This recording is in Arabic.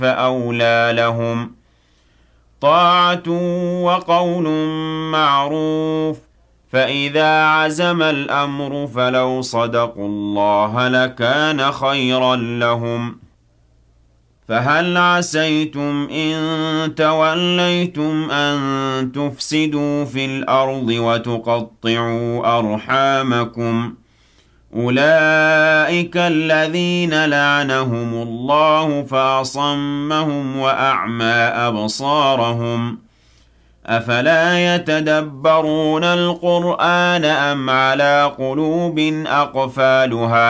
فأولى لهم طاعة وقول معروف فإذا عزم الأمر فلو صدقوا الله لكان خيرا لهم فهل عسيتم إن توليتم أن تفسدوا في الأرض وتقطعوا أرحامكم أولئك الذين لعنهم الله فأصمهم وأعمى أبصارهم أفلا يتدبرون القرآن أم على قلوب أقفالها